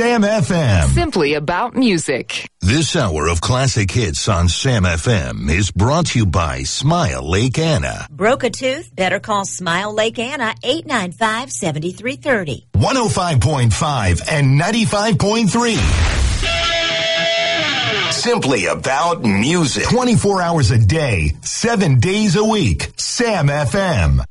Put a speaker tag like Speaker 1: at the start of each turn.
Speaker 1: Sam FM.
Speaker 2: Simply about music.
Speaker 1: This hour of classic hits on Sam FM is brought to you by Smile Lake Anna.
Speaker 3: Broke a tooth? Better call Smile Lake Anna, 895-7330.
Speaker 1: 105.5 and 95.3. Simply about music. 24 hours a day, 7 days a week. Sam FM.